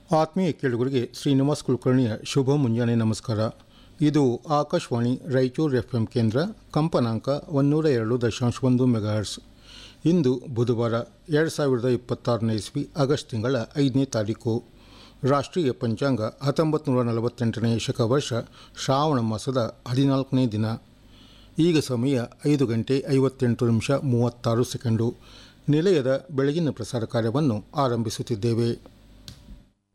ಆತ್ಮೀಯ ಕೇಳುಗರಿಗೆ ಶ್ರೀನಿವಾಸ್ ಕುಲಕರ್ಣಿಯ ಶುಭ ಮುಂಜಾನೆ ನಮಸ್ಕಾರ. ಇದು ಆಕಾಶವಾಣಿ ರಾಯಚೂರು ಎಫ್ ಎಂ ಕೇಂದ್ರ, ಕಂಪನಾಂಕ 102.1 ಮೆಗಾಹರ್ಟ್ಸ್. ಇಂದು ಬುಧವಾರ 2026ನೇ ಇಸ್ವಿ ಆಗಸ್ಟ್ ತಿಂಗಳ 5ನೇ ತಾರೀಕು. ರಾಷ್ಟ್ರೀಯ ಪಂಚಾಂಗ 1948ನೇ ಶಕ ವರ್ಷ ಶ್ರಾವಣ ಮಾಸದ 14ನೇ ದಿನ. ಈಗ ಸಮಯ 5 ಗಂಟೆ 58 ನಿಮಿಷ 36 ಸೆಕೆಂಡು. ನಿಲಯದ ಬೆಳಗಿನ ಪ್ರಸಾರ ಕಾರ್ಯವನ್ನು ಆರಂಭಿಸುತ್ತಿದ್ದೇವೆ.